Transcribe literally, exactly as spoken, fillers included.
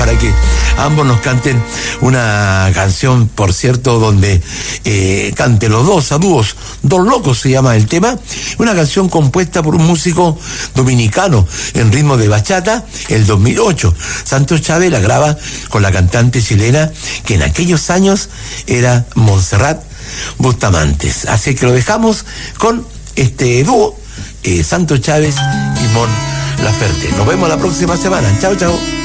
para que ambos nos canten una canción, por cierto, donde eh, canten los dos a dúos. Dos Locos se llama el tema, una canción compuesta por un músico dominicano en ritmo de bachata el dos mil ocho. Santos Chávez la graba con la cantante chilena que en aquellos años era Montserrat Bustamantes. Así que lo dejamos con este dúo, eh, Santos Chávez y Mon Laferte. Nos vemos la próxima semana. Chao, chao.